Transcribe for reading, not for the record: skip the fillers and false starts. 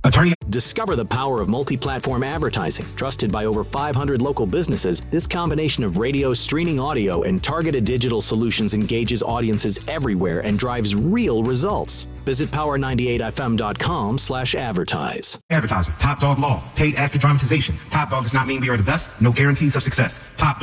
Attorney. Discover the power of multi-platform advertising. Trusted by over 500 local businesses, this combination of radio, streaming audio, and targeted digital solutions engages audiences everywhere and drives real results. Visit power98fm.com/advertise. Advertiser. Top Dog Law. Paid actor dramatization. Top Dog does not mean we are the best. No guarantees of success. Top Dog.